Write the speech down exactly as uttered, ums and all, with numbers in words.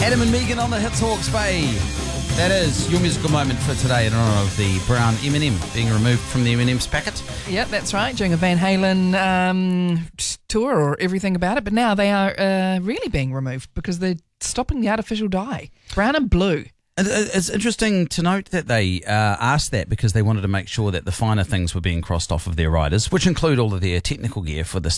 Adam and Megan on the Hits Hawke's Bay. That is your musical moment for today in honour of the brown M and M being removed from the M and M's packet. Yep, that's right, during a Van Halen um, tour or everything about it. But now they are uh, really being removed because they're stopping the artificial dye. Brown and blue. It's interesting to note that they uh, asked that because they wanted to make sure that the finer things were being crossed off of their riders, which include all of their technical gear for this